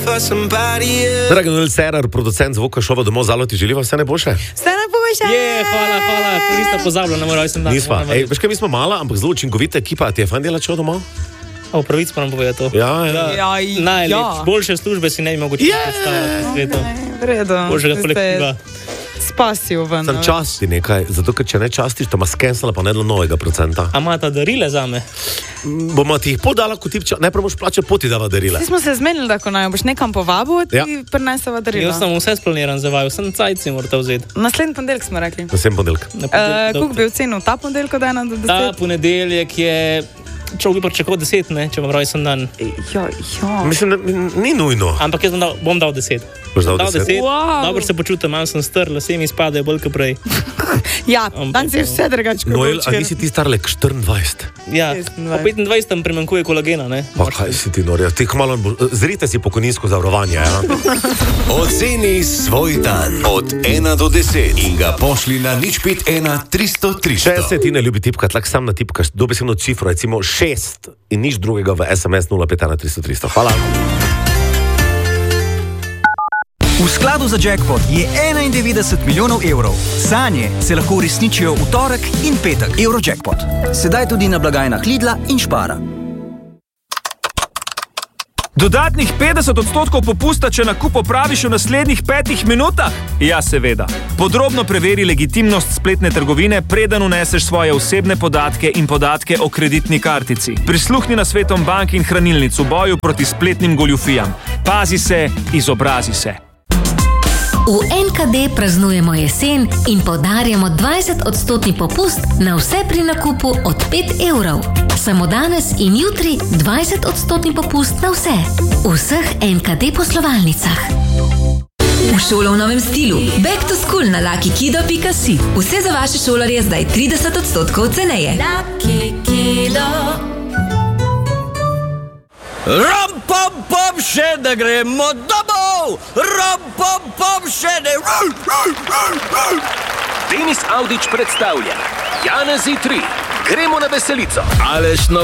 Dragan Cerar, producent zvuka šova Domov Zalo, ti želiva vse najboljše. Vse najboljše! Hvala, korista pozabila na moj rojsten dan. Nisva. Veš kaj, mi smo mala, ampak zelo učinkovita ekipa. Ti je fajn delati šov domov? O, pravic pa nam povedo to. Ja. Najlepše. Boljše službe si ne bi mogoče predstavljati na svetu. Vredo. Boljšega kolektiva. Spasijo ven. Sem časti nekaj, zato ker če ne častiš, to ima skensala pa nedlo novega procenta. A ima ta darile zame? Bomo ti jih podala kot tipča, najprej boš plačal, poti dala darile. Vsi smo se zmenili, da ko naj boš nekam povabil, ti prineseva darila. Jaz sem vse splaniran za vaju, sem cajci morate vzeti. Naslednji ponedeljek smo rekli. Naslednji ponedeljek. Koliko bi ocenil ta ponedeljek od 1 do 10? Ta ponedeljek je... Človek bi pričakoval 10, ne, če imam rojsten dan. Ja. Mislim, da ni nujno. Ampak jaz bom dal 10. Boš dal 10? Wow. Dobro se počutim, malo sem strl, vse mi spadajo bolj kot prej. Ja, danes je vse drugače. Noel, a nisi ti starlek 24? Ja, po 25 primanjkuje kolagena, ne? Pa kaj si ti norja? Ti kmalo zrite si pokojninsko zavarovanje, ja? Oceni svoj dan od 1 do 10 in ga pošli na 051 300 300. Če se ti ne ljubi tipkati, lahko sam natipkaš dobesedno cifro, recimo 6 in nič drugega v SMS 051 300 300. Hvala. V skladu za jackpot je 91 milijonov evrov. Sanje se lahko uresničijo v torek in petek. Eurojackpot. Sedaj tudi na blagajnah Lidla in Spara. Dodatnih 50% popusta, če nakup opraviš v naslednjih 5 minutah? Ja, seveda. Podrobno preveri legitimnost spletne trgovine, preden uneseš svoje osebne podatke in podatke o kreditni kartici. Prisluhni nasvetom bank in hranilnic v boju proti spletnim goljufijam. Pazi se, izobrazi se. V NKD praznujemo jesen in podarjamo 20% popust na vse pri nakupu od 5 evrov. Samo danes in jutri 20% popust na vse. V vseh NKD poslovalnicah. V šolo v novem stilu. Back to school na luckykido.si. Vse za vaše šolarje zdaj 30% ceneje. Lucky Kido. Rom-pom-pom, še da gremo domov! Rom-pom-pom, še ne... Denis Audić predstavlja Janezi 3. Gremo na veselico. Aleš